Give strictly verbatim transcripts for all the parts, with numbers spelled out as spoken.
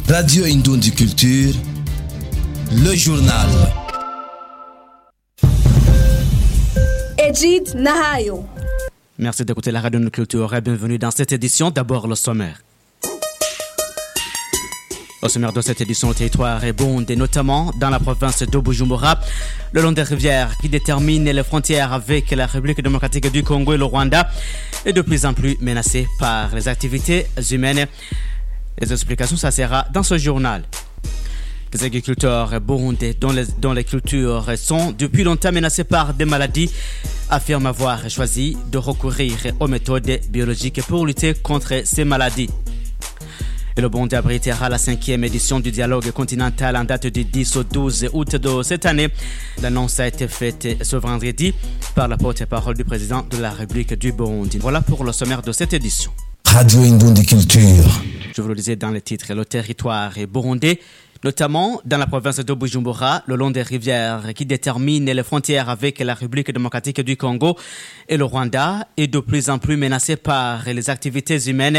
Radio Indoundi Culture, le journal. Edith Nahayo. Merci d'écouter la Radio Indoundi Culture et bienvenue dans cette édition. D'abord le sommaire. Au sommaire de cette édition, le territoire est bondé, notamment dans la province de Bujumbura, le long des rivières qui déterminent les frontières avec la République démocratique du Congo et le Rwanda, est de plus en plus menacé par les activités humaines. Les explications, ça sera dans ce journal. Les agriculteurs burundais dont les, dont les cultures sont depuis longtemps menacées par des maladies affirment avoir choisi de recourir aux méthodes biologiques pour lutter contre ces maladies. Et le Burundi abritera la cinquième édition du dialogue continental en date du dix au douze août de cette année. L'annonce a été faite ce vendredi par la porte-parole du président de la République du Burundi. Voilà pour le sommaire de cette édition. Radio Indoundi Culture. Je vous le disais dans le titre, le territoire est burundais, notamment dans la province de Bujumbura, le long des rivières qui déterminent les frontières avec la République démocratique du Congo et le Rwanda, est de plus en plus menacé par les activités humaines.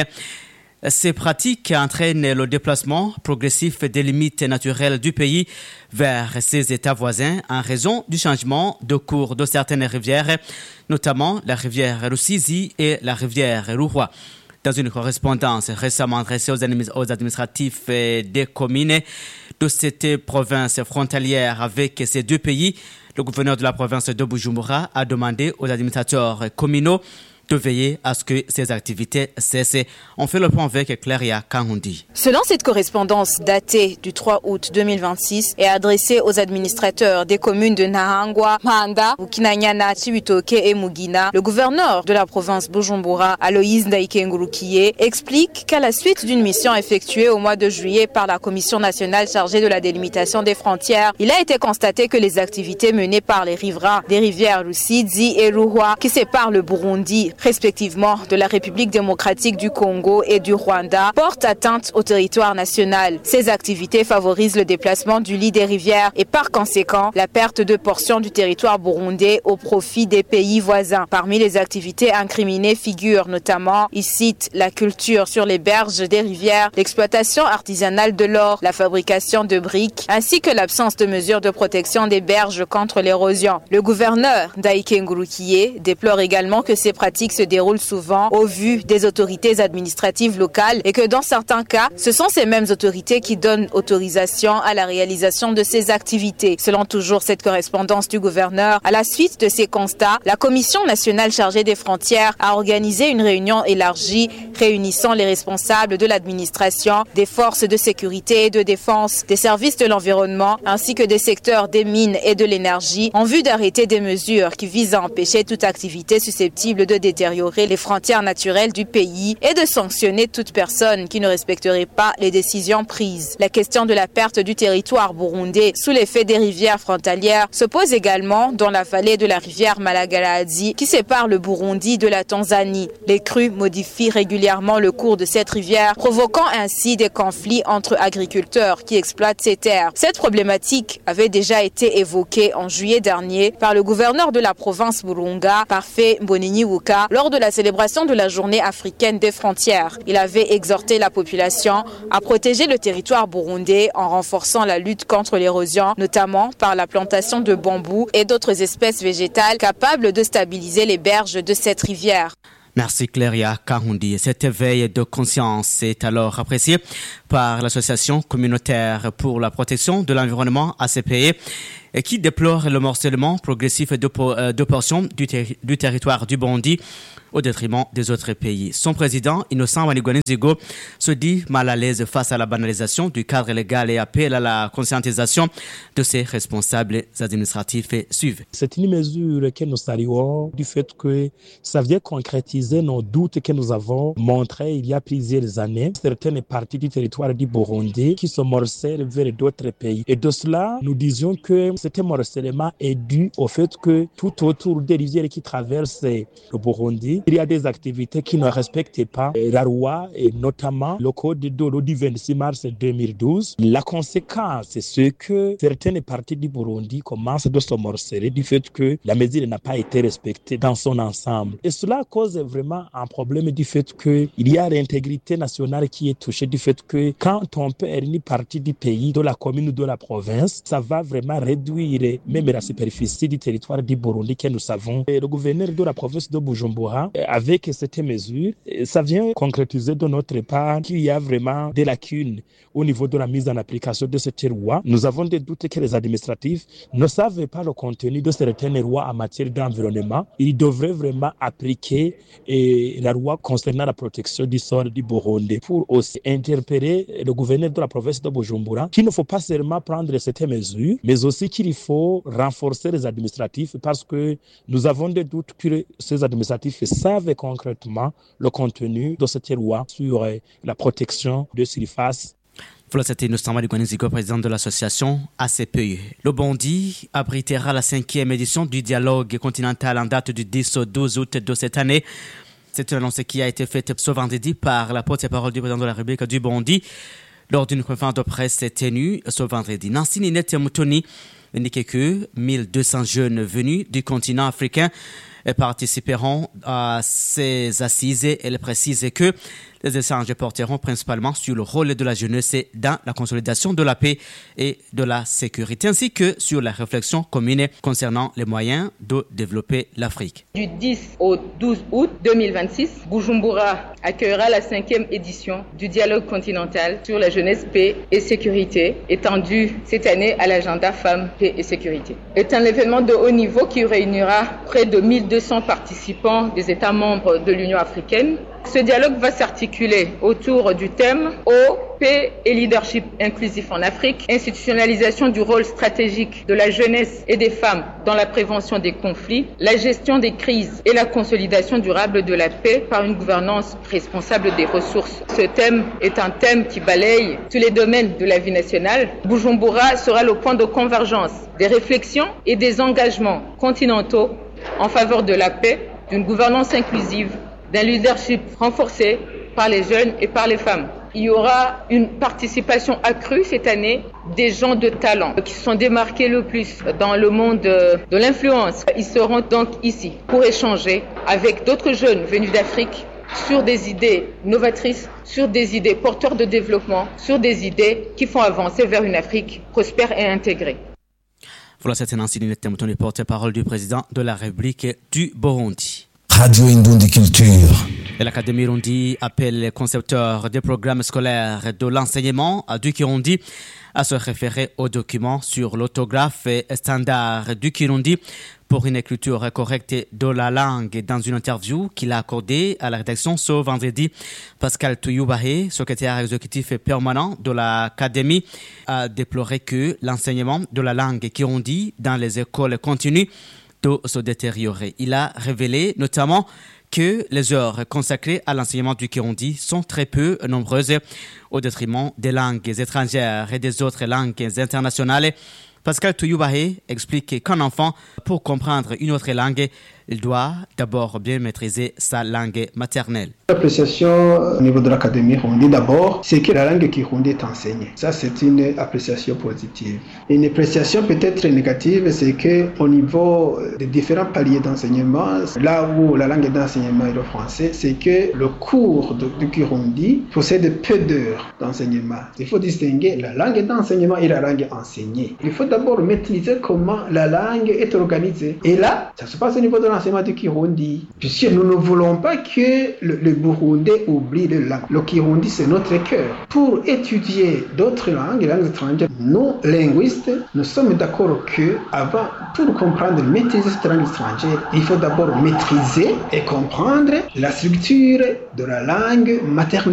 Ces pratiques entraînent le déplacement progressif des limites naturelles du pays vers ses États voisins en raison du changement de cours de certaines rivières, notamment la rivière Rusizi et la rivière Ruhwa. Dans une correspondance récemment adressée aux, administ- aux administratifs des communes de cette province frontalière avec ces deux pays, le gouverneur de la province de Bujumbura a demandé aux administrateurs communaux de veiller à ce que ces activités cessent. On fait le point avec Claria Kahundi. Selon cette correspondance datée du trois août deux mille vingt-six et adressée aux administrateurs des communes de Nahangwa, Mahanda, Bukinanyana, Chibitoke et Mugina, le gouverneur de la province Bujumbura, Aloïse Ndaïkengurukiye, explique qu'à la suite d'une mission effectuée au mois de juillet par la Commission nationale chargée de la délimitation des frontières, il a été constaté que les activités menées par les riverains des rivières Rusizi et Ruhwa, qui séparent le Burundi respectivement de la République démocratique du Congo et du Rwanda, portent atteinte au territoire national. Ces activités favorisent le déplacement du lit des rivières et par conséquent la perte de portions du territoire burundais au profit des pays voisins. Parmi les activités incriminées figurent notamment, il cite la culture sur les berges des rivières, l'exploitation artisanale de l'or, la fabrication de briques, ainsi que l'absence de mesures de protection des berges contre l'érosion. Le gouverneur Ndaïkengurukiye déplore également que ces pratiques se déroulent souvent au vu des autorités administratives locales et que dans certains cas, ce sont ces mêmes autorités qui donnent autorisation à la réalisation de ces activités. Selon toujours cette correspondance du gouverneur, à la suite de ces constats, la Commission nationale chargée des frontières a organisé une réunion élargie réunissant les responsables de l'administration, des forces de sécurité et de défense, des services de l'environnement ainsi que des secteurs des mines et de l'énergie en vue d'arrêter des mesures qui visent à empêcher toute activité susceptible de détériorer les frontières naturelles du pays et de sanctionner toute personne qui ne respecterait pas les décisions prises. La question de la perte du territoire burundais sous l'effet des rivières frontalières se pose également dans la vallée de la rivière Malagaradi qui sépare le Burundi de la Tanzanie. Les crues modifient régulièrement le cours de cette rivière, provoquant ainsi des conflits entre agriculteurs qui exploitent ces terres. Cette problématique avait déjà été évoquée en juillet dernier par le gouverneur de la province Burunga, Parfait Mbonigniwuka, lors de la célébration de la journée africaine des frontières. Il avait exhorté la population à protéger le territoire burundais en renforçant la lutte contre l'érosion, notamment par la plantation de bambous et d'autres espèces végétales capables de stabiliser les berges de cette rivière. Merci Claria Kahundi. Cet éveil de conscience est alors apprécié par l'association communautaire pour la protection de l'environnement A C P E et qui déplore le morcellement progressif de, euh, de portions du, ter- du territoire du Burundi au détriment des autres pays. Son président, Innocent Wanigwanizigo, se dit mal à l'aise face à la banalisation du cadre légal et appelle à la conscientisation de ses responsables administratifs et suivent. C'est une mesure que nous saluons du fait que ça vient concrétiser nos doutes que nous avons montrés il y a plusieurs années. Certaines parties du territoire du Burundi qui se morcellent vers d'autres pays. Et de cela, nous disions que cet morcellement est dû au fait que tout autour des rivières qui traversent le Burundi, il y a des activités qui ne respectent pas la loi et notamment le code de l'eau du vingt-six mars deux mille douze. La conséquence, c'est que certaines parties du Burundi commencent de se morceler du fait que la mesure n'a pas été respectée dans son ensemble. Et cela cause vraiment un problème du fait qu'il y a l'intégrité nationale qui est touchée du fait que quand on perd une partie du pays, de la commune ou de la province, ça va vraiment réduire même la superficie du territoire du Burundi que nous savons. Et le gouverneur de la province de Bujumbura, avec cette mesure, ça vient concrétiser de notre part qu'il y a vraiment des lacunes au niveau de la mise en application de cette loi. Nous avons des doutes que les administratifs ne savent pas le contenu de certaines lois en matière d'environnement. Ils devraient vraiment appliquer eh, la loi concernant la protection du sol du Burundi pour aussi interpeller le gouverneur de la province de Bujumbura qu'il ne faut pas seulement prendre cette mesure, mais aussi qu'il faut renforcer les administratifs parce que nous avons des doutes que ces administratifs savent concrètement le contenu de cette loi sur eh, la protection de surface. Voilà, c'était Nostama Duganizigo, président de l'association A C P E. Le Bondi abritera la cinquième édition du dialogue continental en date du dix au douze août de cette année. C'est une annonce qui a été faite ce vendredi par la porte-parole du président de la République du Bondi lors d'une conférence de presse tenue ce vendredi. Nancy Ninette Moutoni indiquait que mille deux cents jeunes venus du continent africain participeront à ces assises et elle précise que les échanges porteront principalement sur le rôle de la jeunesse dans la consolidation de la paix et de la sécurité, ainsi que sur la réflexion commune concernant les moyens de développer l'Afrique. Du dix au douze août deux mille vingt-six, Bujumbura accueillera la cinquième édition du dialogue continental sur la jeunesse, paix et sécurité, étendu cette année à l'agenda femmes, paix et sécurité. C'est un événement de haut niveau qui réunira près de mille deux cents participants des États membres de l'Union africaine. Ce dialogue va s'articuler autour du thème eau, paix et leadership inclusif en Afrique, institutionnalisation du rôle stratégique de la jeunesse et des femmes dans la prévention des conflits, la gestion des crises et la consolidation durable de la paix par une gouvernance responsable des ressources. Ce thème est un thème qui balaye tous les domaines de la vie nationale. Bujumbura sera le point de convergence des réflexions et des engagements continentaux en faveur de la paix, d'une gouvernance inclusive, d'un leadership renforcé par les jeunes et par les femmes. Il y aura une participation accrue cette année des gens de talent qui se sont démarqués le plus dans le monde de l'influence. Ils seront donc ici pour échanger avec d'autres jeunes venus d'Afrique sur des idées novatrices, sur des idées porteurs de développement, sur des idées qui font avancer vers une Afrique prospère et intégrée. Voilà, c'était Nancy Ninette Moutoni, porte-parole du président de la République du Burundi. Radio Indundi Culture. Et l'Académie Rundi appelle les concepteurs des programmes scolaires de l'enseignement du Kirundi à se référer aux documents sur l'autographe standard du Kirundi pour une écriture correcte de la langue. Dans une interview qu'il a accordée à la rédaction ce vendredi, Pascal Touyoubahe, secrétaire exécutif permanent de l'Académie, a déploré que l'enseignement de la langue Kirundi dans les écoles continue de se détériorer. Il a révélé notamment que les heures consacrées à l'enseignement du Kirundi sont très peu nombreuses au détriment des langues étrangères et des autres langues internationales. Pascal Touyoubahe explique qu'un enfant, pour comprendre une autre langue, il doit d'abord bien maîtriser sa langue maternelle. L'appréciation au niveau de l'Académie Rundi, d'abord, c'est que la langue Kirundi est enseignée. Ça, c'est une appréciation positive. Une appréciation peut-être négative, c'est qu'au niveau des différents paliers d'enseignement, là où la langue d'enseignement est le français, c'est que le cours de, de Kirundi possède peu d'heures d'enseignement. Il faut distinguer la langue d'enseignement et la langue enseignée. Il faut d'abord maîtriser comment la langue est organisée. Et là, ça se passe au niveau de l'enseignement du Kirundi. Puisque nous ne voulons pas que le, le Burundais oublie le langue. Le Kirundi, c'est notre cœur. Pour étudier d'autres langues, les langues étrangères, nous, linguistes, nous sommes d'accord que, avant, pour comprendre, maîtriser cette langue étrangère, il faut d'abord maîtriser et comprendre la structure de la langue maternelle.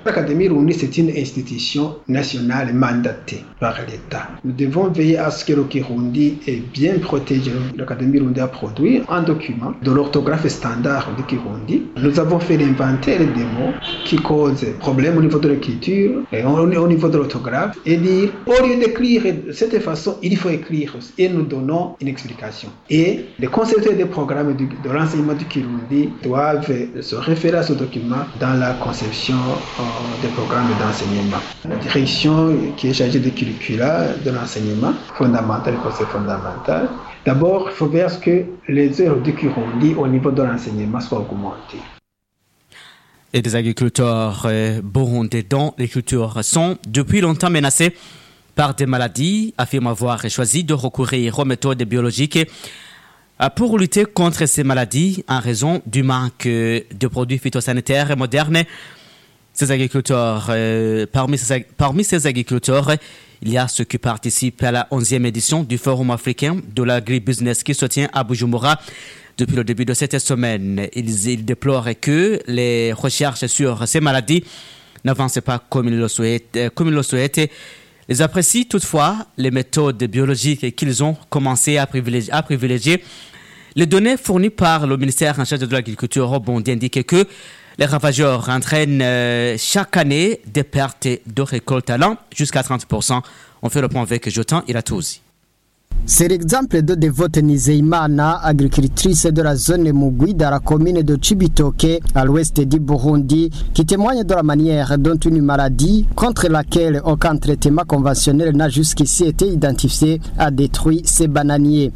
L'Académie Rundi, c'est une institution nationale mandatée par l'État. Nous devons veiller à ce que le Kirundi est bien protégé. L'Académie Rundi a produit un document de l'orthographe standard du Kirundi. Nous avons fait l'inventaire des mots qui causent problème au niveau de l'écriture et au niveau de l'orthographe et dire, au lieu d'écrire de cette façon, il faut écrire et nous donnons une explication. Et les concepteurs des programmes du, de l'enseignement du Kirundi doivent se référer à ce document dans la conception euh, des programmes d'enseignement. La direction qui est chargée des curricula de l'enseignement fondamental et conseil fondamental, d'abord, il faut voir que les heures du Kirundi au niveau de l'enseignement soient augmentées. Et des agriculteurs euh, burundais dont les cultures sont depuis longtemps menacées par des maladies, affirment avoir choisi de recourir aux méthodes biologiques pour lutter contre ces maladies en raison du manque de produits phytosanitaires modernes. Ces agriculteurs, euh, parmi, ces, parmi ces agriculteurs, il y a ceux qui participent à la onzième édition du Forum africain de l'agribusiness qui se tient à Bujumbura depuis le début de cette semaine. Ils, ils déplorent que les recherches sur ces maladies n'avancent pas comme ils le souhaitent. Comme ils le souhaitent. Ils apprécient toutefois les méthodes biologiques qu'ils ont commencé à privilégier, à privilégier. Les données fournies par le ministère en charge de l'agriculture au Burundi indiquent que les ravageurs entraînent euh, chaque année des pertes de récolte allant jusqu'à trente pour cent. On fait le point avec Jotan Iratouzi. C'est l'exemple de Devote Nizeimana, agricultrice de la zone Mugwi dans la commune de Chibitoke, à l'ouest du Burundi, qui témoigne de la manière dont une maladie contre laquelle aucun traitement conventionnel n'a jusqu'ici été identifié a détruit ses bananiers.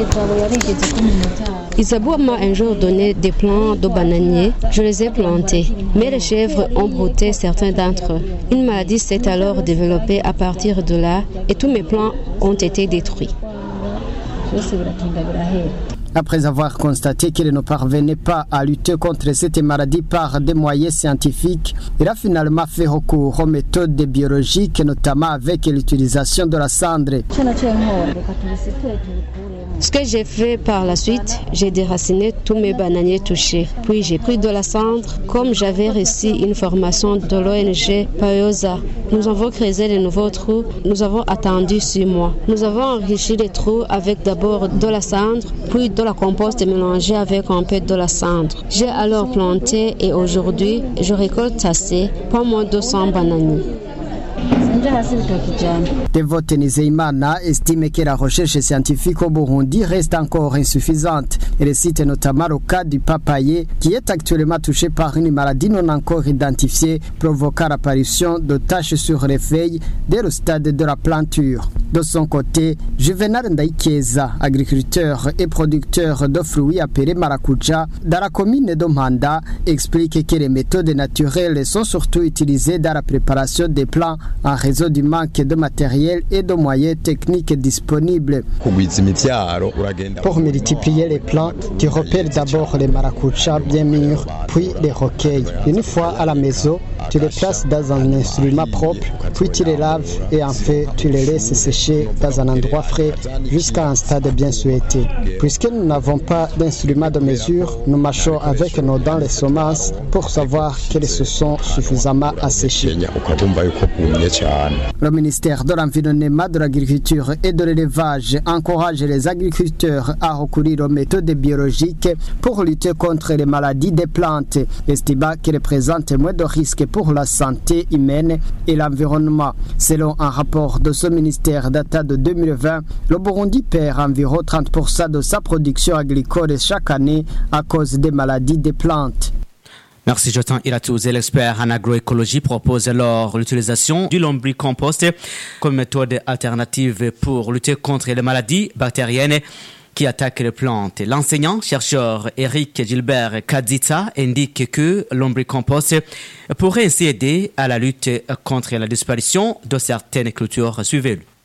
Isabou m'a un jour donné des plants de bananiers. Je les ai plantés, mais les chèvres ont brouté certains d'entre eux. Une maladie s'est alors développée à partir de là et tous mes plants ont été détruits. Après avoir constaté qu'il ne parvenait pas à lutter contre cette maladie par des moyens scientifiques, il a finalement fait recours aux méthodes biologiques, notamment avec l'utilisation de la cendre. Ce que j'ai fait par la suite, j'ai déraciné tous mes bananiers touchés. Puis j'ai pris de la cendre. Comme j'avais reçu une formation de l'O N G Payosa, nous avons creusé de nouveaux trous. Nous avons attendu six mois. Nous avons enrichi les trous avec d'abord de la cendre, puis de la compost mélangée avec un peu de la cendre. J'ai alors planté et aujourd'hui, je récolte assez, pas moins de deux cents bananiers. Devote Nizeimana estime que la recherche scientifique au Burundi reste encore insuffisante. Elle cite notamment le cas du papayer qui est actuellement touché par une maladie non encore identifiée provoquant l'apparition de taches sur les feuilles dès le stade de la planture. De son côté, Juvenal Ndaikeza, agriculteur et producteur de fruits appelés maracuja dans la commune de Manda, explique que les méthodes naturelles sont surtout utilisées dans la préparation des plants en raison du manque de matériel et de moyens techniques disponibles. Pour multiplier les plants, tu repères d'abord les maracujas bien mûrs, puis les recueilles. Une fois à la maison, tu les places dans un instrument propre, puis tu les laves et enfin tu les laisses sécher dans un endroit frais jusqu'à un stade bien souhaité. Puisque nous n'avons pas d'instrument de mesure, nous marchons avec nos dents les semences pour savoir qu'elles se sont suffisamment asséchées. Le ministère de l'Environnement, de l'Agriculture et de l'Élevage encourage les agriculteurs à recourir aux méthodes biologiques pour lutter contre les maladies des plantes, estimant qu'elles présentent moins de risques pour la santé humaine et l'environnement. Selon un rapport de ce ministère datant de deux mille vingt, le Burundi perd environ trente pour cent de sa production agricole chaque année à cause des maladies des plantes. Merci Jotan Iratouzi. L'expert en agroécologie propose alors l'utilisation du lombricompost comme méthode alternative pour lutter contre les maladies bactériennes qui attaquent les plantes. L'enseignant-chercheur Eric Gilbert Kadzita indique que lombricompost pourrait ainsi aider à la lutte contre la disparition de certaines cultures. Suivez-le.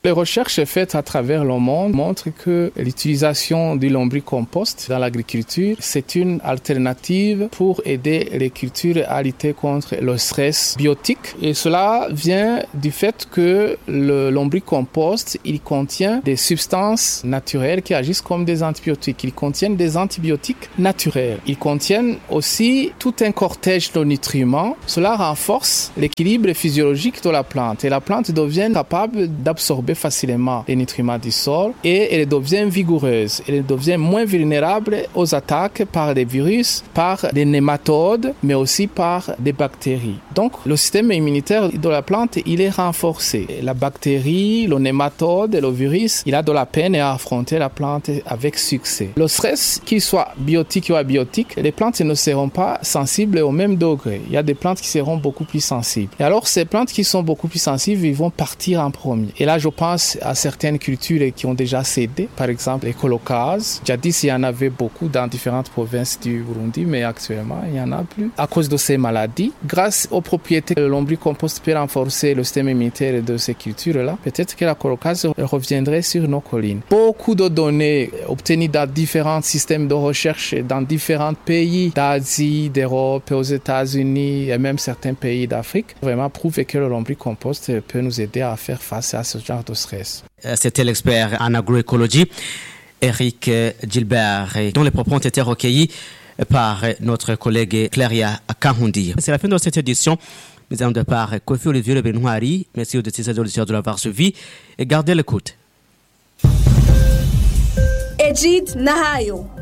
Les recherches faites à travers le monde montrent que l'utilisation du lombricompost dans l'agriculture, c'est une alternative pour aider les cultures à lutter contre le stress biotique. Et cela vient du fait que le lombricompost, il contient des substances naturelles qui agissent comme des antibiotiques. Il contient des antibiotiques naturels. Il contient aussi tout un cortège de nutriments. Cela renforce l'équilibre physiologique de la plante et la plante devient capable d'absorber facilement les nutriments du sol et elle devient vigoureuse. Elle devient moins vulnérable aux attaques par des virus, par des nématodes, mais aussi par des bactéries. Donc, le système immunitaire de la plante, il est renforcé. La bactérie, le nématode et le virus, il a de la peine à affronter la plante avec succès. Le stress, qu'il soit biotique ou abiotique, les plantes ne seront pas sensibles au même degré. Il y a des plantes qui seront beaucoup plus sensibles. Et alors, ces plantes qui sont beaucoup plus sensibles, ils vont partir en premier. Et là, je pense à certaines cultures qui ont déjà cédé, par exemple les colocases. Jadis, il y en avait beaucoup dans différentes provinces du Burundi, mais actuellement, il n'y en a plus. À cause de ces maladies, grâce aux propriétés que le lombricompost peut renforcer le système immunitaire de ces cultures-là, peut-être que la colocase reviendrait sur nos collines. Beaucoup de données obtenues dans différents systèmes de recherche dans différents pays d'Asie, d'Europe, aux États-Unis et même certains pays d'Afrique vraiment prouvent que le lombricompost peut nous aider à faire face à ce genre de stress. C'était l'expert en agroécologie, Eric Gilbert, dont les propos ont été recueillis par notre collègue Claria Kahundi. C'est la fin de cette édition. Nous allons de part Kofi Olivier Le Benoît. Merci aux décideurs auditeurs de l'avoir suivi et gardez l'écoute. Ejid Nahayo.